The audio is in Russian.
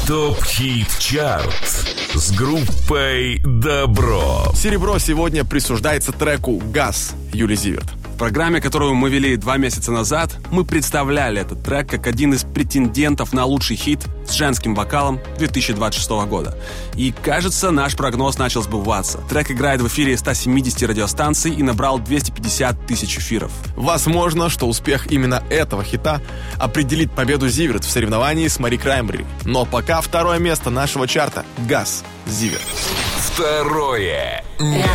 ТОП-хит-чарт с группой «Добро». Серебро сегодня присуждается треку «Газ» Юлии Зиверт. В программе, которую мы вели 2 месяца назад, мы представляли этот трек как один из претендентов на лучший хит с женским вокалом 2026 года. И, кажется, наш прогноз начал сбываться. Трек играет в эфире 170 радиостанций и набрал 250 тысяч эфиров. Возможно, что успех именно этого хита определит победу Зиверт в соревновании с Мари Краймбрери. Но пока второе место нашего чарта — «Газ» Зиверт. Второе.